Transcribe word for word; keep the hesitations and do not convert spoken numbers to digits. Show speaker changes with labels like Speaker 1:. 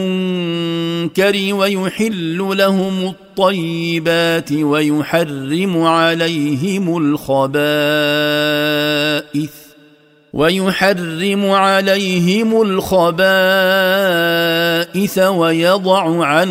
Speaker 1: المنكر ويحل لهم الطيبات ويحرم عليهم الخبائث ويحرم عليهم الخبائث ويضع عنهم